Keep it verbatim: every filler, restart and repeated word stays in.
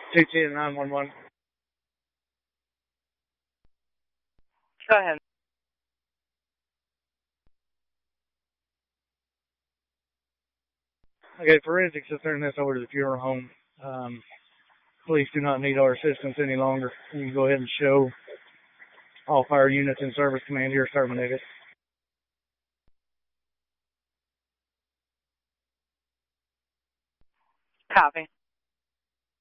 two ten nine one one. Go ahead. Okay, forensics is turning this over to the funeral home. Um, police do not need our assistance any longer. You can go ahead and show all fire units in service command here terminated. Copy.